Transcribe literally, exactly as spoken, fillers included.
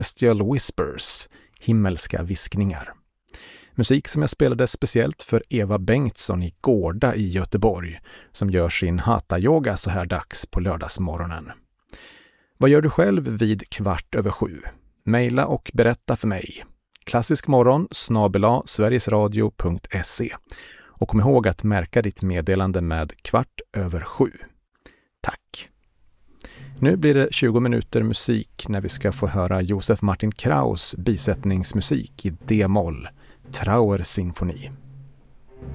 Celestial Whispers, himmelska viskningar. Musik som jag spelade speciellt för Eva Bengtsson i Gårda i Göteborg, som gör sin hatha-yoga så här dags på lördagsmorgonen. Vad gör du själv vid kvart över sju? Maila och berätta för mig. klassiskmorgon snabel-a sverigesradio punkt se. Och kom ihåg att märka ditt meddelande med kvart över sju. Tack! Nu blir det tjugo minuter musik när vi ska få höra Josef Martin Kraus bisättningsmusik i D-moll, Trauer-symfoni.